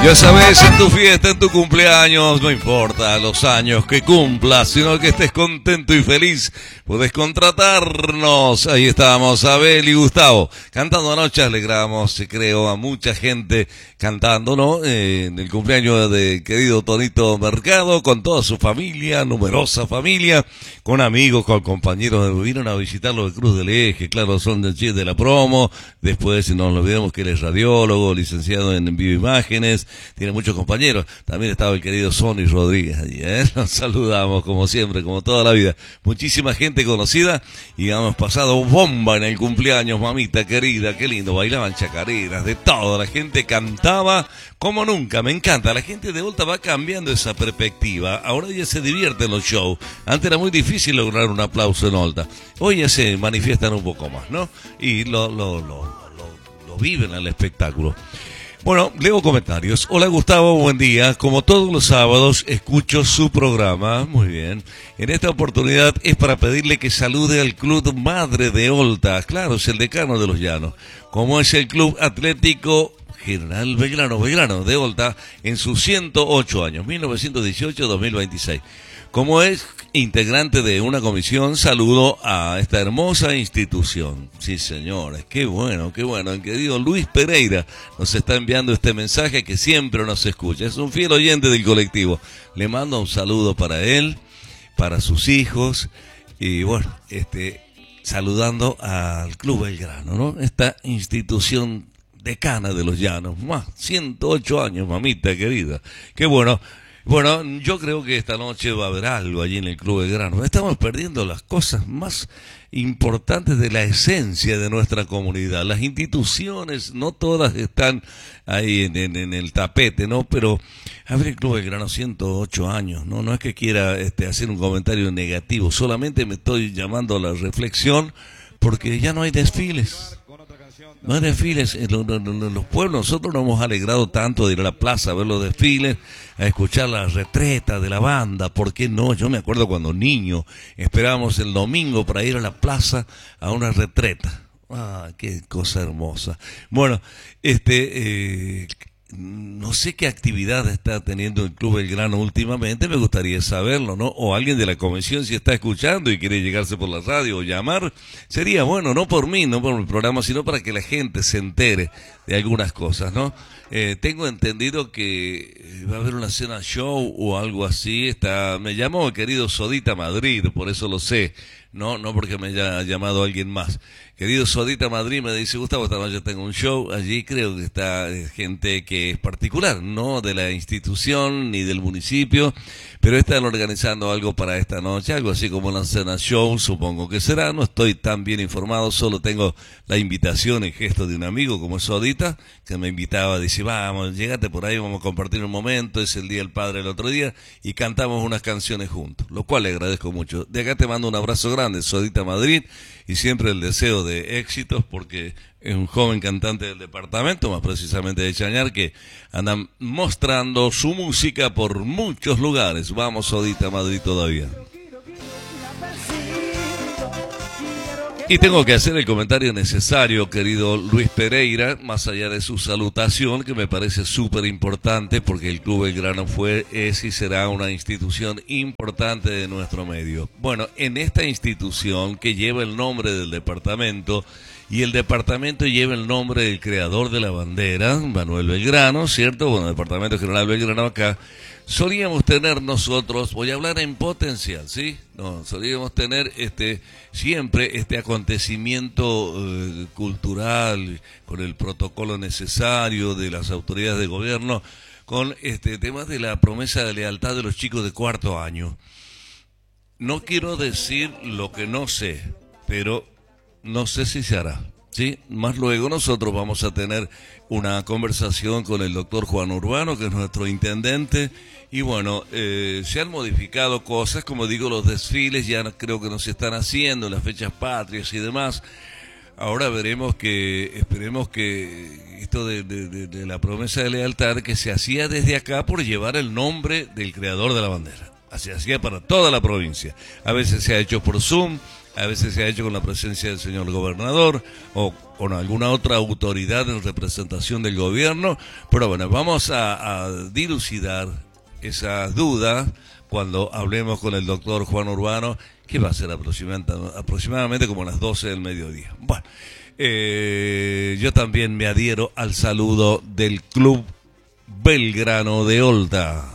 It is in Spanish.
Ya sabes, en tu fiesta, en tu cumpleaños, no importa los años que cumplas, sino que estés contento y feliz, podés contratarnos. Ahí estábamos, Abel y Gustavo, cantando anoche. Alegramos, creo, a mucha gente cantando, ¿no? En el cumpleaños de querido Tonito Mercado, con toda su familia, numerosa familia, con amigos, con compañeros. Vinieron a visitarlo de Cruz del Eje, claro, son de la promo. Después no nos olvidemos que él es radiólogo, licenciado en bioimágenes, tiene muchos compañeros. También estaba el querido Sonny Rodríguez allí, Nos saludamos como siempre, como toda la vida. Muchísima gente conocida y hemos pasado bomba en el cumpleaños, mamita querida, qué lindo. Bailaban chacareras, de todo, la gente cantaba como nunca. Me encanta, la gente de Olta va cambiando esa perspectiva. Ahora ya se divierte en los shows. Antes era muy difícil lograr un aplauso en Olta. Hoy ya se manifiestan un poco más, ¿no? Y lo viven al espectáculo. Bueno, leo comentarios. Hola Gustavo, buen día. Como todos los sábados, escucho su programa. Muy bien. En esta oportunidad es para pedirle que salude al Club Madre de Olta. Claro, es el decano de los Llanos. Como es el Club Atlético General Belgrano de Olta en sus 108 años, 1918-2026. Como es integrante de una comisión, saludo a esta hermosa institución. Sí, señores, qué bueno, qué bueno. El querido Luis Pereira nos está enviando este mensaje que siempre nos escucha. Es un fiel oyente del colectivo. Le mando un saludo para él, para sus hijos y bueno, saludando al Club Belgrano, ¿no? Esta institución decana de los Llanos. 108 años, mamita querida. Qué bueno. Bueno, yo creo que esta noche va a haber algo allí en el Club Belgrano. Estamos perdiendo las cosas más importantes de la esencia de nuestra comunidad. Las instituciones, no todas están ahí en el tapete, ¿no? Pero a ver, el Club Belgrano, 108 años, ¿no? No es que quiera hacer un comentario negativo, solamente me estoy llamando a la reflexión porque ya no hay desfiles. No hay desfiles en los pueblos. Nosotros nos hemos alegrado tanto de ir a la plaza a ver los desfiles, a escuchar la retreta de la banda. ¿Por qué no? Yo me acuerdo cuando niño esperábamos el domingo para ir a la plaza a una retreta. Ah, qué cosa hermosa. Bueno, no sé qué actividad está teniendo el Club Belgrano últimamente, me gustaría saberlo, ¿no? O alguien de la comisión si está escuchando y quiere llegarse por la radio o llamar, sería bueno, no por mí, no por mi programa, sino para que la gente se entere de algunas cosas, ¿no? Tengo entendido que va a haber una cena show o algo así. Me llamó el querido Sodita Madrid, por eso lo sé, no porque me haya llamado alguien más. Querido Sodita Madrid me dice: Gustavo, esta noche tengo un show. Allí creo que está gente que es particular, no de la institución ni del municipio, pero están organizando algo para esta noche, algo así como una cena show, supongo que será. No estoy tan bien informado, solo tengo la invitación en gesto de un amigo como es Sodita, que me invitaba, dice: vamos, llegate por ahí, vamos a compartir un momento, es el Día del Padre el otro día, y cantamos unas canciones juntos, lo cual le agradezco mucho. De acá te mando un abrazo grande, Sodita Madrid, y siempre el deseo de éxitos, porque es un joven cantante del departamento, más precisamente de Chañar, que andan mostrando su música por muchos lugares. Vamos, Sodita Madrid, todavía. Y tengo que hacer el comentario necesario, querido Luis Pereira, más allá de su salutación, que me parece súper importante, porque el Club Belgrano es y será una institución importante de nuestro medio. Bueno, en esta institución que lleva el nombre del departamento, y el departamento lleva el nombre del creador de la bandera, Manuel Belgrano, ¿cierto? Bueno, el Departamento General Belgrano acá. Solíamos tener nosotros, voy a hablar en potencial, ¿sí? No, solíamos tener siempre este acontecimiento cultural, con el protocolo necesario de las autoridades de gobierno, con temas de la promesa de lealtad de los chicos de cuarto año. No quiero decir lo que no sé, pero no sé si se hará, ¿sí? Más luego nosotros vamos a tener una conversación con el doctor Juan Urbano, que es nuestro intendente, y bueno, se han modificado cosas, como digo, los desfiles ya creo que no se están haciendo, las fechas patrias y demás. Ahora esperemos que esto de la promesa de lealtad que se hacía desde acá por llevar el nombre del creador de la bandera. se hacía para toda la provincia. A veces se ha hecho por Zoom, a veces se ha hecho con la presencia del señor gobernador o con alguna otra autoridad en representación del gobierno, pero bueno, vamos a dilucidar esas dudas cuando hablemos con el doctor Juan Urbano, que va a ser aproximadamente como las 12 del mediodía. Bueno, yo también me adhiero al saludo del Club Belgrano de Olta.